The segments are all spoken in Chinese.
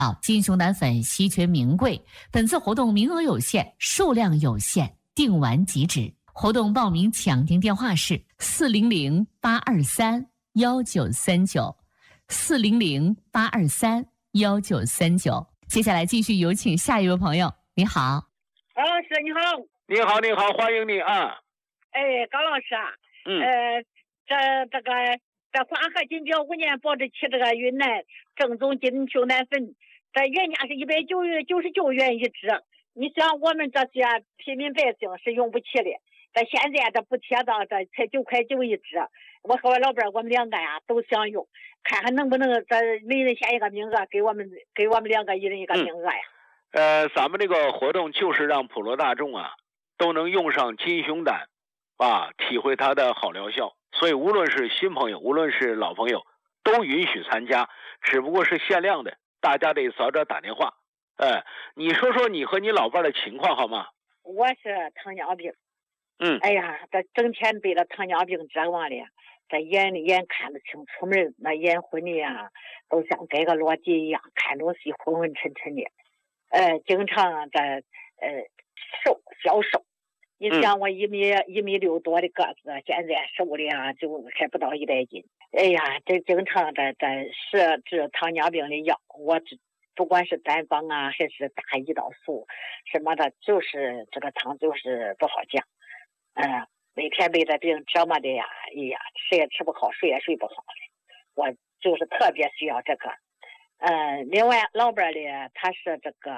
金熊胆粉稀缺名贵，本次活动名额有限，数量有限，订完即止。活动报名抢订电话是400-823-1939，400-823-1939。接下来继续有请下一位朋友。你好， 高老师，你好。 你好，你好，欢迎你啊。 哎，高老师啊，这华和金标5年保质期这个云南正宗金熊胆粉，这原价是199元一支。你想我们这些平民百姓是用不起的，这现在这补贴到这才9块9一支。我和我老伴我们两个呀都想用，看看能不能这每人选一个名额，给我们两个一人一个名额呀。 咱们这个活动就是让普罗大众啊都能用上金熊胆体会它的好疗效。所以无论是新朋友，无论是老朋友，都允许参加，只不过是限量的，大家得早点打电话。你说说你和你老伴的情况好吗？ 我是糖尿病。哎呀，这整天被这糖尿病折磨的，这眼看不清出门，那眼昏的呀，都像盖个箩箕一样，看东西昏昏沉沉的。经常消瘦。你想我1米6多的个子，现在瘦的呀就还不到100斤。哎呀，这经常这设治糖尿病的药，我不管是单方啊还是打胰岛素什么的，就是这个汤就是不好降。每天被这病折磨的呀，哎呀，吃也吃不好，睡也睡不好的。我就是特别需要这个。另外老伴的他是这个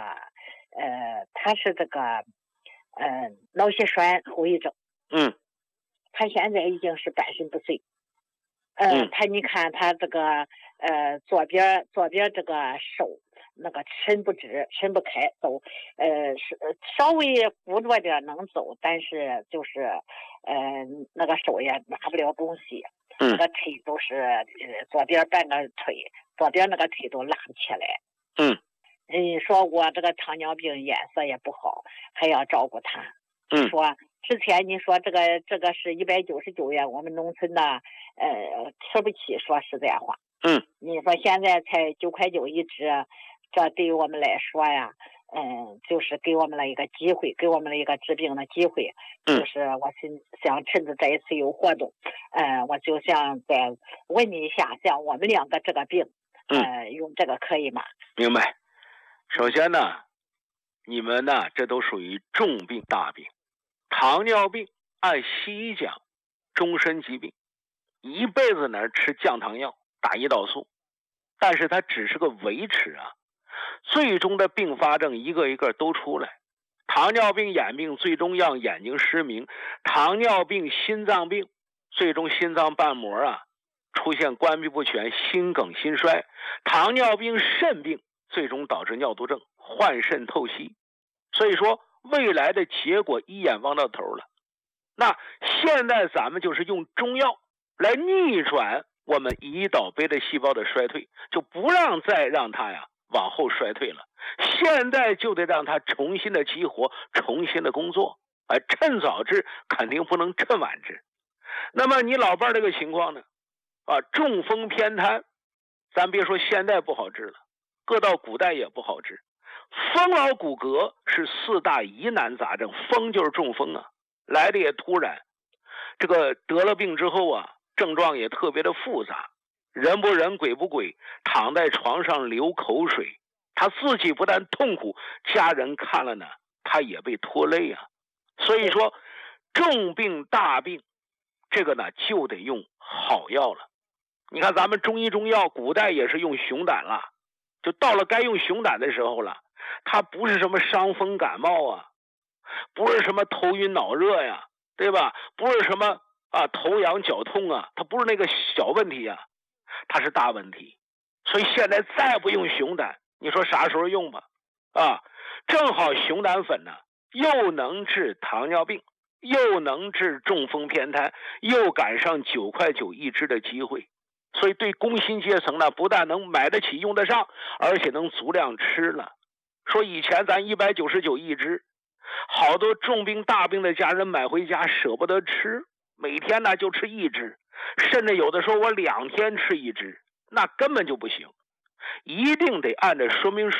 脑血栓后遗症。他现在已经是半身不遂。你看他这个左边这个手那个抻不直抻不开，走稍微扶着点能走，但是就是那个手也拿不了东西。那个腿都是左边半个腿，左边那个腿都拉不起来。说我这个糖尿病颜色也不好，还要照顾他。说之前你说这个是199元，我们农村的吃不起，说实在话。你说现在才9块9一支，这对于我们来说呀，就是给我们了一个机会，给我们了一个治病的机会。就是我想趁着这一次有活动，我就想再问你一下，像我们两个这个病，用这个可以吗？ 明白。首先呢，你们呢这都属于重病大病。糖尿病按西医讲终身疾病，一辈子呢吃降糖药打胰岛素，但是它只是个维持啊，最终的并发症一个一个都出来。糖尿病眼病最终让眼睛失明，糖尿病心脏病最终心脏瓣膜出现关闭不全，心梗心衰，糖尿病肾病最终导致尿毒症，换肾透析。所以说未来的结果一眼望到头了。那现在咱们就是用中药来逆转我们胰岛贝塔细胞的衰退，就不再让它往后衰退了。现在就得让它重新的激活，重新的工作。趁早治肯定不能趁晚治。那么你老伴这个情况呢？中风偏瘫，咱别说现在不好治了，搁到古代也不好治。风老骨骼是4大疑难杂症，风就是中风来的也突然。这个得了病之后症状也特别的复杂，人不人鬼不鬼，躺在床上流口水，他自己不但痛苦，家人看了呢他也被拖累所以说重病大病这个呢就得用好药了。你看咱们中医中药古代也是用熊胆了，就到了该用熊胆的时候了。它不是什么伤风感冒不是什么头晕脑热对吧？不是什么头痒脚痛它不是那个小问题它是大问题。所以现在再不用熊胆，你说啥时候用吧？正好熊胆粉呢又能治糖尿病，又能治中风偏瘫，又赶上9块9一支的机会。所以对工薪阶层呢，不但能买得起用得上，而且能足量吃了。说以前咱199一支，好多重病大病的家人买回家舍不得吃，每天呢就吃一支，甚至有的说我2天吃一支，那根本就不行。一定得按照说明书